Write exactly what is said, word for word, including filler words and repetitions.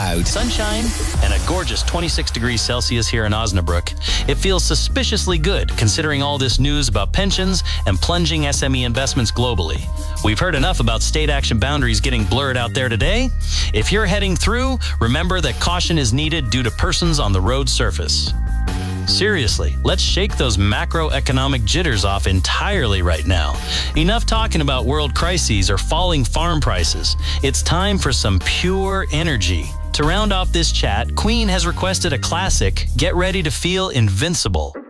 cloud. Sunshine and a gorgeous twenty-six degrees Celsius here in Osnabrück. It feels suspiciously good considering all this news about pensions and plunging S M E investments globally. We've heard enough about state action boundaries getting blurred out there today. If you're heading through, remember that caution is needed due to persons on the road surface. Seriously, let's shake those macroeconomic jitters off entirely right now. Enough talking about world crises or falling farm prices. It's time for some pure energy. To round off this chat, Queen has requested a classic, Get Ready to Feel Invincible.